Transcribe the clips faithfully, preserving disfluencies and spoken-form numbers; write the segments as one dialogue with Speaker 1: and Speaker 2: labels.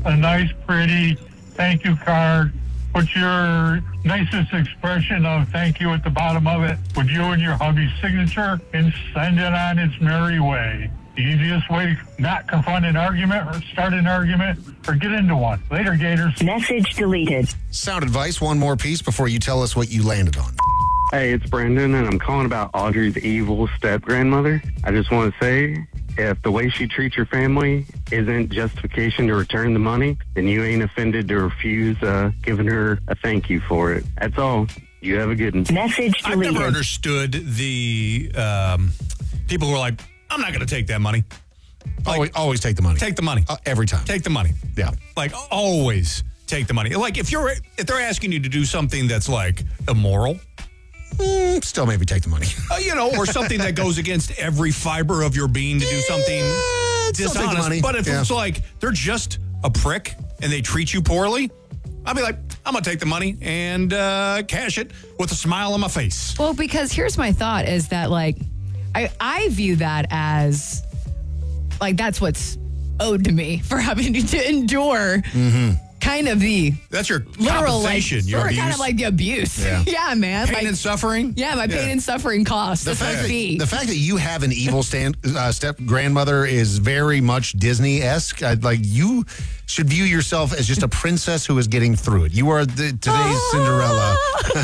Speaker 1: a nice, pretty thank you card. Put your nicest expression of thank you at the bottom of it with you and your hubby's signature and send it on its merry way. The easiest way to not confront an argument or start an argument or get into one. Later, Gators.
Speaker 2: Message deleted.
Speaker 3: Sound advice, one more piece before you tell us what you landed on.
Speaker 4: Hey, it's Brendan, and I'm calling about Audrey's evil step-grandmother. I just want to say, if the way she treats your family isn't justification to return the money, then you ain't offended to refuse uh, giving her a thank you for it. That's all. You have a good one.
Speaker 2: Message
Speaker 5: I've
Speaker 2: deleted.
Speaker 5: never understood the um, people who are like, I'm not going to take that money. Like,
Speaker 3: always, always take the money.
Speaker 5: Take the money.
Speaker 3: Uh, every time.
Speaker 5: Take the money.
Speaker 3: Yeah.
Speaker 5: Like, always take the money. Like, if you're if they're asking you to do something that's, like, immoral,
Speaker 3: Mm, still maybe take the money.
Speaker 5: uh, you know, or something that goes against every fiber of your being to do something
Speaker 3: Yeah, still take the
Speaker 5: dishonest.
Speaker 3: money.
Speaker 5: But if
Speaker 3: Yeah.
Speaker 5: it's like they're just a prick and they treat you poorly, I'll be like, I'm going to take the money and uh, cash it with a smile on my face.
Speaker 6: Well, because here's my thought is that, like, I, I view that as, like, that's what's owed to me for having to endure kind of the
Speaker 5: That's your
Speaker 6: literal, like,
Speaker 5: compensation, your
Speaker 6: sort of
Speaker 5: abuse.
Speaker 6: kind of like the abuse.
Speaker 3: Yeah.
Speaker 6: Yeah, man.
Speaker 5: Pain
Speaker 6: Like,
Speaker 5: and suffering.
Speaker 6: yeah, my pain
Speaker 5: Yeah.
Speaker 6: and suffering cost.
Speaker 3: The
Speaker 6: That's
Speaker 3: fact,
Speaker 6: my
Speaker 3: that,
Speaker 6: fee.
Speaker 3: the fact that you have an evil stand, uh, step grandmother is very much Disney-esque. Uh, like, you should view yourself as just a princess who is getting through it. You are the, today's Cinderella.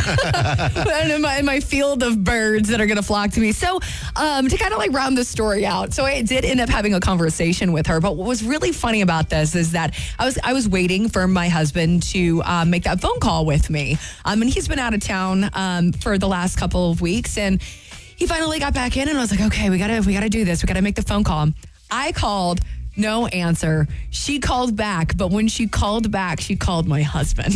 Speaker 6: and in my, in my field of birds that are going to flock to me. So um, to kind of like round the story out, so I did end up having a conversation with her. But what was really funny about this is that I was I was waiting for my husband to um, make that phone call with me. Um, and he's been out of town um, for the last couple of weeks, and he finally got back in, and I was like, okay, we gotta we gotta do this. We gotta make the phone call. I called. No answer. She called back, but when she called back, she called my husband.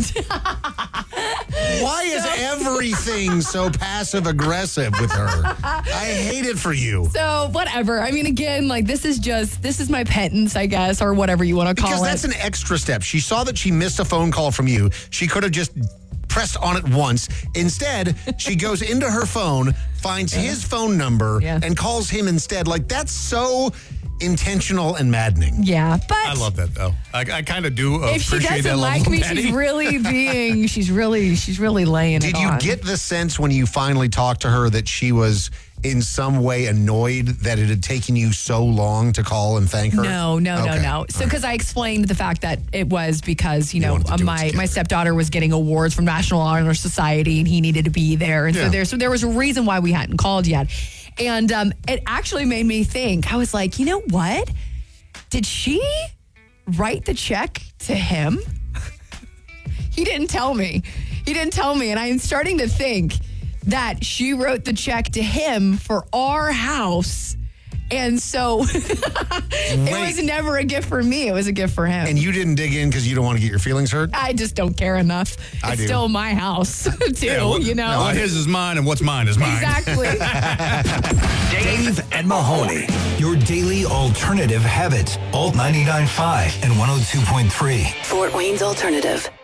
Speaker 3: Why is everything so passive-aggressive with her? I hate it for you.
Speaker 6: So whatever. I mean, again, like this is just this is my penance, I guess, or whatever you want to call
Speaker 3: Because
Speaker 6: it.
Speaker 3: that's an extra step. She saw that she missed a phone call from you. She could have just pressed on it once. Instead, she goes into her phone, finds his phone number,
Speaker 6: Yeah.
Speaker 3: and calls him instead. Like, that's so intentional and maddening.
Speaker 6: Yeah, but
Speaker 5: I love that, though. I, I kind of do
Speaker 6: if she
Speaker 5: appreciate that
Speaker 6: doesn't
Speaker 5: level
Speaker 6: like
Speaker 5: of
Speaker 6: me,
Speaker 5: petty.
Speaker 6: she's really being, she's really, she's really laying
Speaker 3: Did
Speaker 6: it
Speaker 3: you
Speaker 6: on.
Speaker 3: get the sense when you finally talked to her that she was in some way annoyed that it had taken you so long to call and thank her?
Speaker 6: No, no,
Speaker 3: Okay.
Speaker 6: no, no. So, because I explained the fact that it was because, you know,
Speaker 3: wanted to
Speaker 6: uh,
Speaker 3: do it
Speaker 6: my,
Speaker 3: together.
Speaker 6: my stepdaughter was getting awards from National Honor Society and he needed to be there. And
Speaker 3: Yeah.
Speaker 6: so, there, so there was a reason why we hadn't called yet. And um, it actually made me think, I was like, you know what? Did she write the check to him? He didn't tell me. He didn't tell me. And I'm starting to think that she wrote the check to him for our house. And so it
Speaker 3: Wait.
Speaker 6: was never a gift for me. It was a gift for him.
Speaker 3: And you didn't dig in because you don't want to get your feelings hurt?
Speaker 6: I just don't care enough.
Speaker 3: I
Speaker 6: It's
Speaker 3: do.
Speaker 6: still my house, too,
Speaker 5: Yeah, what-
Speaker 6: you know?
Speaker 5: what his is mine and what's mine is mine.
Speaker 6: Exactly.
Speaker 7: Dave and Mahoney, your daily alternative habit. Alt ninety-nine point five and one oh two point three.
Speaker 2: Fort Wayne's Alternative.